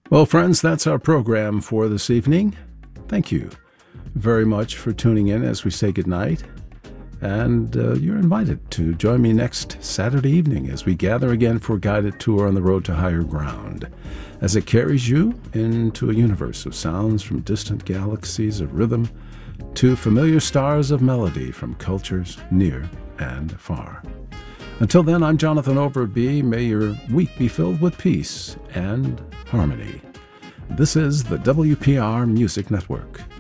Well, friends, that's our program for this evening. Thank you very much for tuning in as we say goodnight. And you're invited to join me next Saturday evening as we gather again for a guided tour on the road to higher ground, as it carries you into a universe of sounds from distant galaxies of rhythm to familiar stars of melody from cultures near and far. Until then, I'm Jonathan Overby. May your week be filled with peace and harmony. This is the WPR Music Network.